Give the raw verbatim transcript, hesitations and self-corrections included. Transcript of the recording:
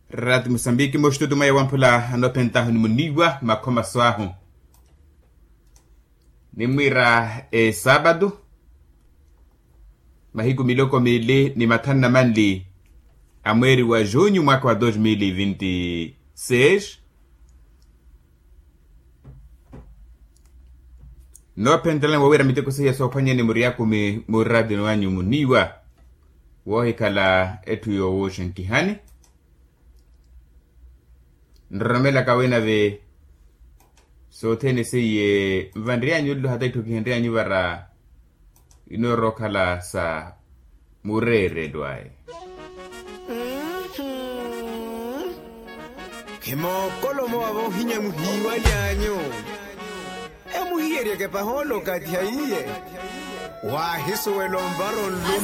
Rad Mosambiki moshtudu maya wampula anopentahu ni muniwa makoma swahu. Ni mwira e sabado. Mahigu miloko mili ni matana manli amweri wa junho mwaka wa dois mil e vinte e seis. No pendela wawira miteko seya sopanya ni muri yako mi muradi wanyu muniwa. Wohi kala etu yo woshen kihani. Nramela kawena ve sotene seye vandria nyulu hata itokihendria nyubara inoro kala sa murere dwae. Kemo kolomo abo hinya muhiwa nyanyo. E muhiere ke paholo kati haiye. Wa hiso welombaro